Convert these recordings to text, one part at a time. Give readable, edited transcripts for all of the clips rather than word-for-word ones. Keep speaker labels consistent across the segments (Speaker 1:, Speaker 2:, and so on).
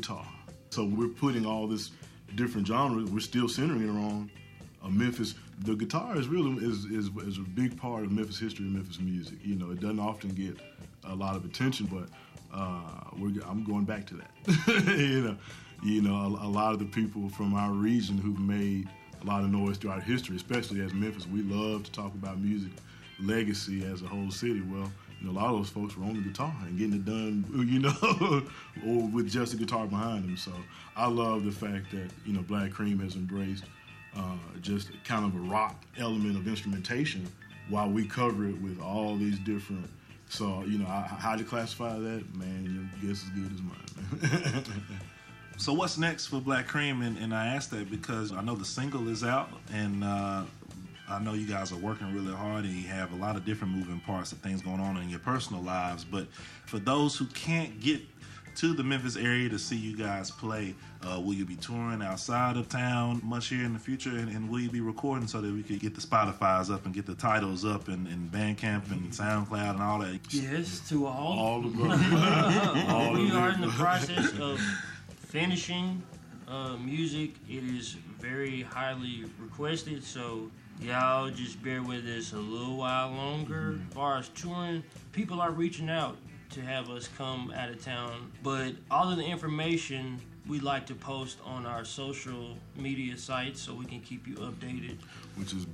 Speaker 1: guitar. So we're putting all this different genres. We're still centering it on Memphis. The guitar is really is a big part of Memphis history and Memphis music. You know, it doesn't often get a lot of attention, but I'm going back to that. you know, a lot of the people from our region who've made a lot of noise throughout history, especially as Memphis, we love to talk about music legacy as a whole city. Well, you know, a lot of those folks were on the guitar and getting it done, you know, or with just a guitar behind them. So I love the fact that, you know, Black Cream has embraced just kind of a rock element of instrumentation while we cover it with all these different. So, you know, how to classify that, man, your guess is good as mine, man.
Speaker 2: So what's next for Black Cream? And I ask that because I know the single is out, and I know you guys are working really hard, and you have a lot of different moving parts of things going on in your personal lives. But for those who can't get to the Memphis area to see you guys play, will you be touring outside of town much here in the future? And will you be recording so that we could get the Spotify's up and get the titles up and Bandcamp and SoundCloud and all that?
Speaker 3: Yes, to all.
Speaker 1: All of them.
Speaker 3: We are in the process of finishing music. It is very highly requested, so y'all just bear with us a little while longer. As far as touring, people are reaching out to have us come out of town, but all of the information we like to post on our social media sites so we can keep you updated. Which is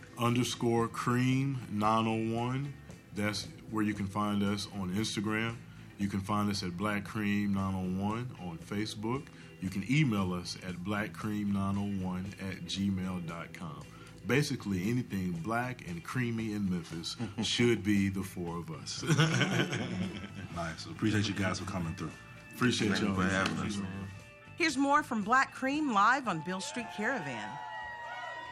Speaker 1: Black_Cream901. That's where you can find us on Instagram. You can find us at blackcream901 on Facebook. You can email us at blackcream901@gmail.com. Basically, anything black and creamy in Memphis should be the four of us.
Speaker 2: Nice. Appreciate you guys for coming through.
Speaker 1: Appreciate y'all
Speaker 4: for having us.
Speaker 5: Here's more from Black Cream live on Beale Street Caravan.